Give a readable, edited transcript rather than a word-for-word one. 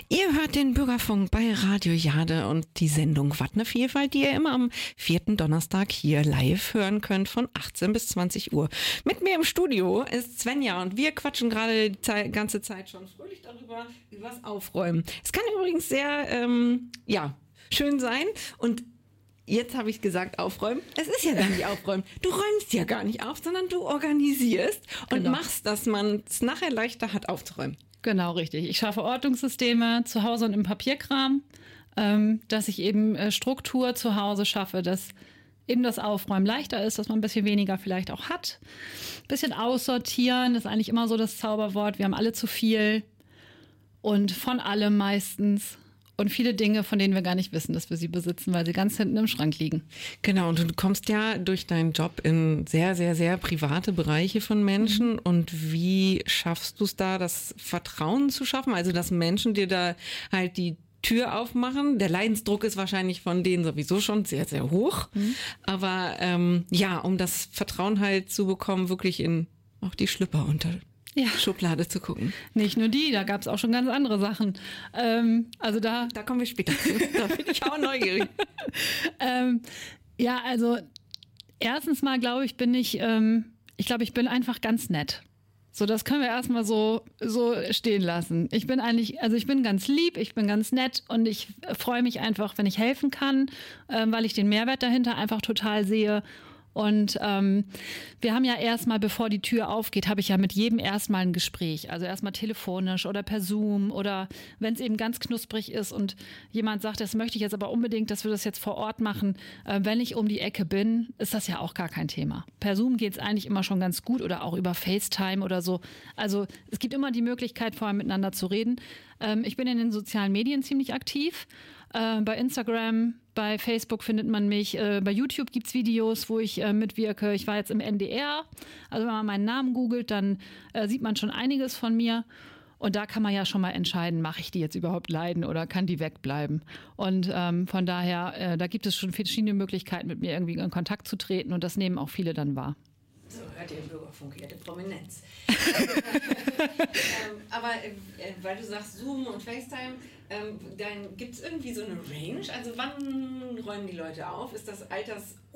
Ihr hört den Bürgerfunk bei Radio Jade und die Sendung Was ne Vielfalt, die ihr immer am 4. Donnerstag hier live hören könnt von 18 bis 20 Uhr. Mit mir im Studio ist Svenja und wir quatschen gerade die ganze Zeit schon fröhlich darüber, übers Aufräumen. Es kann übrigens sehr, schön sein und jetzt habe ich gesagt aufräumen. Es ist ja gar nicht aufräumen. Du räumst ja gar nicht auf, sondern du organisierst und machst, dass man es nachher leichter hat aufzuräumen. Genau, richtig. Ich schaffe Ordnungssysteme zu Hause und im Papierkram, dass ich eben Struktur zu Hause schaffe, dass eben das Aufräumen leichter ist, dass man ein bisschen weniger vielleicht auch hat. Ein bisschen aussortieren ist eigentlich immer so das Zauberwort. Wir haben alle zu viel und von allem meistens. Und viele Dinge, von denen wir gar nicht wissen, dass wir sie besitzen, weil sie ganz hinten im Schrank liegen. Genau, und du kommst ja durch deinen Job in sehr, sehr, sehr private Bereiche von Menschen. Mhm. Und wie schaffst du es da, das Vertrauen zu schaffen? Also, dass Menschen dir da halt die Tür aufmachen. Der Leidensdruck ist wahrscheinlich von denen sowieso schon sehr, sehr hoch. Mhm. Aber um das Vertrauen halt zu bekommen, wirklich in auch die Schlüpper unter Schublade zu gucken. Nicht nur die, da gab es auch schon ganz andere Sachen. Da kommen wir später zu. Da bin ich auch neugierig. Erstens mal glaube ich, bin ich bin einfach ganz nett. So, das können wir erstmal so stehen lassen. Ich bin ganz lieb, ich bin ganz nett und ich freue mich einfach, wenn ich helfen kann, weil ich den Mehrwert dahinter einfach total sehe. Und wir haben ja erstmal, bevor die Tür aufgeht, habe ich ja mit jedem erstmal ein Gespräch. Also erstmal telefonisch oder per Zoom oder wenn es eben ganz knusprig ist und jemand sagt, das möchte ich jetzt aber unbedingt, dass wir das jetzt vor Ort machen. Wenn ich um die Ecke bin, ist das ja auch gar kein Thema. Per Zoom geht es eigentlich immer schon ganz gut oder auch über FaceTime oder so. Also es gibt immer die Möglichkeit, vorher miteinander zu reden. Ich bin in den sozialen Medien ziemlich aktiv. Bei Instagram, bei Facebook findet man mich. Bei YouTube gibt's Videos, wo ich mitwirke. Ich war jetzt im NDR. Also wenn man meinen Namen googelt, dann sieht man schon einiges von mir. Und da kann man ja schon mal entscheiden, mache ich die jetzt überhaupt leiden oder kann die wegbleiben? Und von daher, da gibt es schon verschiedene Möglichkeiten, mit mir irgendwie in Kontakt zu treten. Und das nehmen auch viele dann wahr. So, hört ihr im Bürgerfunk hier, die Prominenz. Aber weil du sagst Zoom und FaceTime, dann gibt es irgendwie so eine Range? Also wann räumen die Leute auf? Ist das